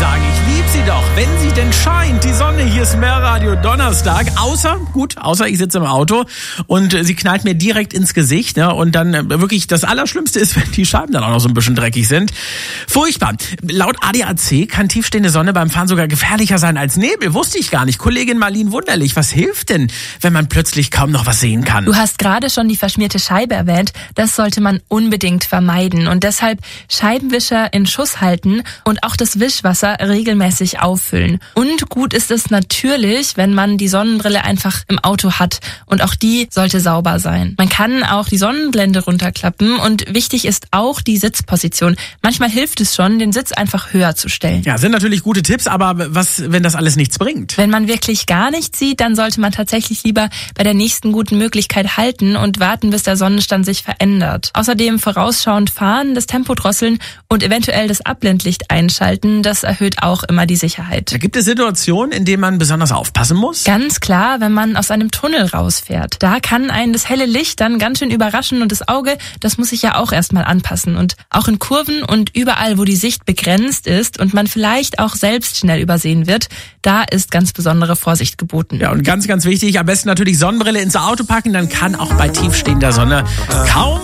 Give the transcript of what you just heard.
sagen, ich liebe sie doch, wenn sie denn scheint. Die Sonne, hier ist Mehrradio Donnerstag. Außer ich sitze im Auto und sie knallt mir direkt ins Gesicht. Ne? Und dann wirklich das Allerschlimmste ist, wenn die Scheiben dann auch noch so ein bisschen dreckig sind. Furchtbar. Laut ADAC kann tiefstehende Sonne beim Fahren sogar gefährlicher sein als Nebel. Wusste ich gar nicht. Kollegin Marlene Wunderlich, was hilft denn, wenn man plötzlich kaum noch was sehen kann? Du hast gerade schon die verschmierte Scheibe erwähnt. Das sollte man unbedingt vermeiden. Und deshalb Scheibenwischer in Schuss halten und auch das Wischwasser regelmäßig auffüllen. Und gut ist es natürlich, wenn man die Sonnenbrille einfach im Auto hat. Und auch die sollte sauber sein. Man kann auch die Sonnenblende runterklappen und wichtig ist auch die Sitzposition. Manchmal hilft es schon, den Sitz einfach höher zu stellen. Ja, sind natürlich gute Tipps, aber was, wenn das alles nichts bringt? Wenn man wirklich gar nichts sieht, dann sollte man tatsächlich lieber bei der nächsten guten Möglichkeit halten und warten, bis der Sonnenstand sich verändert. Außerdem vorausschauend fahren, das Tempo drosseln und eventuell das Abblendlicht einschalten, das erhöht auch immer die Sicherheit. Da gibt es Situationen, in denen man besonders aufpassen muss? Ganz klar, wenn man aus einem Tunnel rausfährt. Da kann einen das helle Licht dann ganz schön überraschen und das Auge, das muss sich ja auch erstmal anpassen. Und auch in Kurven und überall, wo die Sicht begrenzt ist und man vielleicht auch selbst schnell übersehen wird, da ist ganz besondere Vorsicht geboten. Ja, und ganz, ganz wichtig, am besten natürlich Sonnenbrille ins Auto packen, dann kann auch bei tiefstehender Sonne kaum